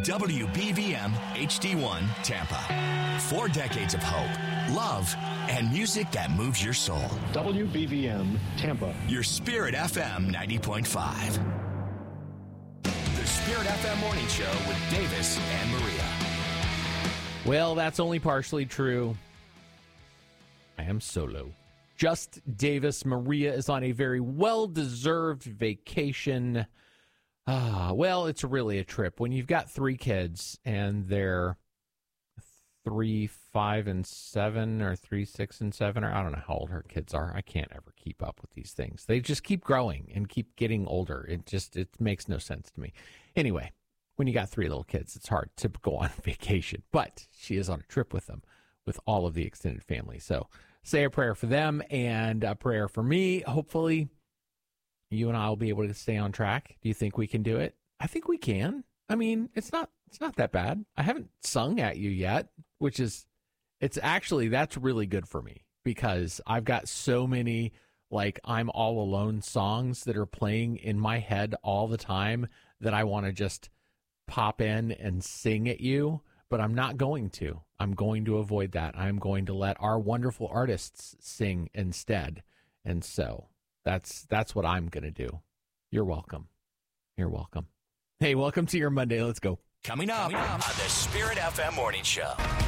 WBVM HD1 Tampa. 4 decades of hope, love, and music that moves your soul. WBVM Tampa. Your Spirit FM 90.5. The Spirit FM Morning Show with Davis and Maria. Well, that's only partially true. I am solo. Just Davis. Maria is on a very well-deserved vacation. Well, it's really a trip. When you've got 3 kids and they're 3, 5, and 7, or 3, 6, and 7, or I don't know how old her kids are. I can't ever keep up with these things. They just keep growing and keep getting older. It makes no sense to me. Anyway, when you got 3 little kids, it's hard to go on vacation. But she is on a trip with them, with all of the extended family. So say a prayer for them and a prayer for me. Hopefully, you and I will be able to stay on track. Do you think we can do it? I think we can. I mean, it's not that bad. I haven't sung at you yet, that's really good for me because I've got so many I'm all alone songs that are playing in my head all the time that I want to just pop in and sing at you, but I'm not going to. I'm going to avoid that. I'm going to let our wonderful artists sing instead. And so that's what I'm going to do. You're welcome. You're welcome. Hey, welcome to your Monday. Let's go. Coming up on the Spirit FM Morning Show.